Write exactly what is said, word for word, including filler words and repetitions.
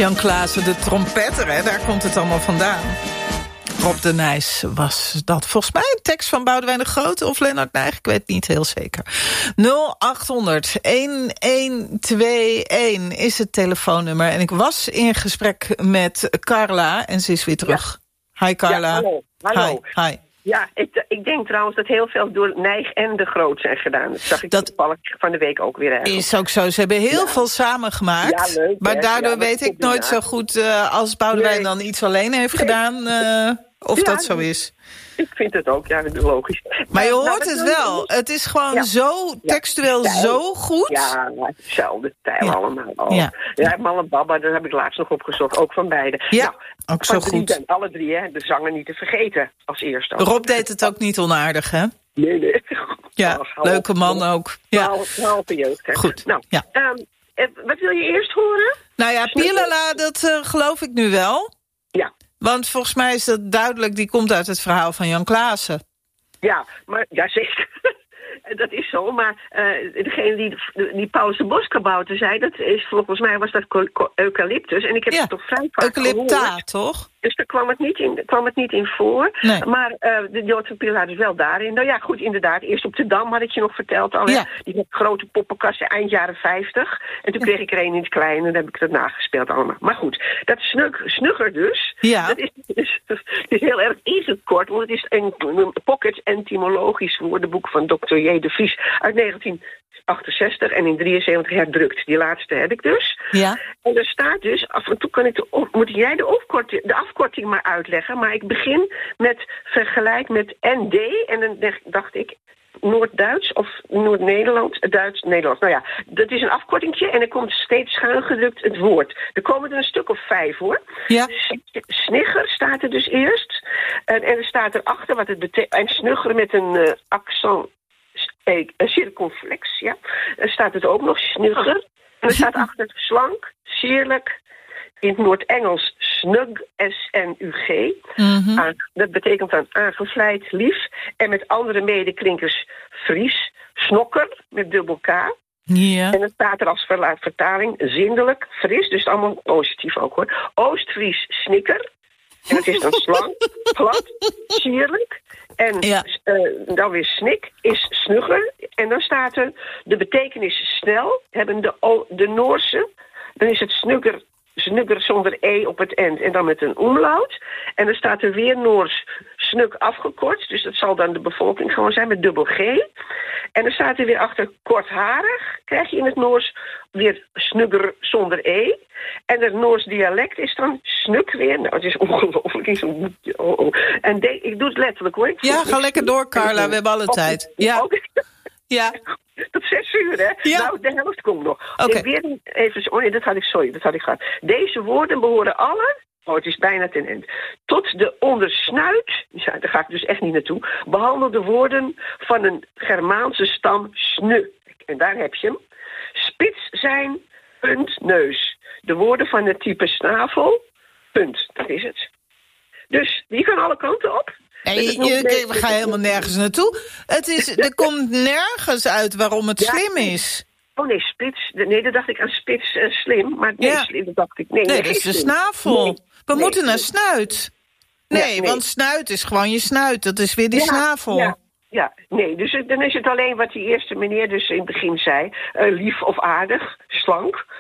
Jan Klaassen, de trompetter, hè? Daar komt het allemaal vandaan. Rob de Nijs was dat. Volgens mij een tekst van Boudewijn de Grote of Lennart Nijg. Ik weet het niet heel zeker. nul acht honderd elf tweeëntwintig is het telefoonnummer. En ik was in gesprek met Carla en ze is weer terug. Ja. Hi Carla. Ja, hallo. Hallo. Hi. Hi. Ja, ik, ik denk trouwens dat heel veel door Nijg en de Groot zijn gedaan. Dat zag ik dat toevallig van de week ook weer eigenlijk. Is ook zo. Ze hebben heel ja. veel samengemaakt. Ja, leuk, maar hè? daardoor ja, weet ik nooit zo goed uh, als Boudewijn nee. dan iets alleen heeft nee. gedaan. Uh, of ja, dat zo is. Ik vind het ook, ja, logisch. Maar je hoort nou, het wel. Het is gewoon ja. zo textueel ja. zo goed. Ja, hetzelfde stijl ja. allemaal. Oh. Ja, ja Mal en Baba, daar heb ik laatst nog opgezocht. Ook van beide. Ja, nou, ook zo goed. Dan, alle drie, hè, de zanger niet te vergeten als eerste. Rob deed het ook niet onaardig, hè? Nee, nee. Ja, oh, leuke man ook. Ja. Halve jeugd, hè. Goed. Nou, ja. um, wat wil je eerst horen? Nou ja, Pilala, dat uh, geloof ik nu wel. Ja. Want volgens mij is dat duidelijk, die komt uit het verhaal van Jan Klaassen. Ja, maar ja, zeker. Dat is zo, maar uh, degene die, die Paulus de Boskabouter zei, dat is volgens mij was dat eucalyptus. En ik heb ja, het toch vrij vaak eucalypta, gehoord. Toch? Dus daar kwam het niet in, kwam het niet in voor. Nee. Maar uh, de Joodse Pilaar is wel daarin. Nou ja, goed, inderdaad. Eerst op de Dam had ik je nog verteld al. Ja. Die met grote poppenkasten eind jaren vijftig. En toen kreeg ik er een in het klein en dan heb ik dat nagespeeld allemaal. Maar goed, dat snug, snugger dus. Ja. Dat is, is, is heel erg ingekort. Want het is een, een pocket entomologisch woordenboek van dokter J. de Vries uit negentien achtenzestig en in drieënzeventig herdrukt. Die laatste heb ik dus. Ja. En er staat dus, af en toe kan ik de, moet jij de, afkorting, de afkorting maar uitleggen, maar ik begin met vergelijk met N D en dan dacht ik Noord-Duits of Noord-Nederlands, Duits-Nederlands. Nou ja, dat is een afkortingje en er komt steeds schuin gedrukt het woord. Er komen er een stuk of vijf hoor. Ja. Snigger staat er dus eerst. En, en er staat erachter wat het betekent. En snugger met een uh, accent. Een circumflex, ja. Er staat het ook nog, snugger. En er staat achter slank, sierlijk. In het Noord-Engels snug, S N U G. Mm-hmm. Aan, dat betekent dan aangevleid, lief. En met andere medeklinkers Fries, snokker, met dubbel K. Ja. En dan staat er als vertaling zindelijk, fris. Dus allemaal positief ook hoor. Oost-Fries, snikker. En het is dan slank, glad, sierlijk. En ja. uh, dan weer snik is snugger. En dan staat er de betekenis snel. Hebben de, de Noorse. Dan is het snugger, snugger zonder e op het eind. En dan met een omlaut. En dan staat er weer Noors snuk afgekort. Dus dat zal dan de bevolking gewoon zijn met dubbel G. En dan staat er weer achter kortharig. Krijg je in het Noors weer snugger zonder e. En het Noors dialect is dan snuk weer. Nou, het is ongelooflijk. Oh, oh. En de, ik doe het letterlijk hoor. Ik ja, ga lekker door Carla, we hebben alle okay. tijd. Ja. Okay. Ja. Tot zes uur, hè? Ja. Nou, de helft komt nog. Okay. Weer even, oh nee, dat had ik, sorry, dat had ik gehad. Deze woorden behoren alle, oh, het is bijna ten eind, tot de ondersnuit, ja, daar ga ik dus echt niet naartoe, behandelde woorden van een Germaanse stam snu. En daar heb je hem. Spits zijn, punt, neus. De woorden van het type snavel, punt. Dat is het. Dus die kan alle kanten op. Nee, je, je, we gaan helemaal nergens naartoe. Het is, er komt nergens uit waarom het ja, slim is. Oh nee, spits. Nee, dat dacht ik aan spits uh, slim. Maar nee, ja. slim, dat dacht ik. Nee, nee, nee dat is de slim. snavel. Nee, we nee, moeten nee. naar snuit. Nee, ja, nee, want snuit is gewoon je snuit. Dat is weer die ja, snavel. Ja. Ja, nee, dus dan is het alleen wat die eerste meneer dus in het begin zei. Uh, lief of aardig, slank.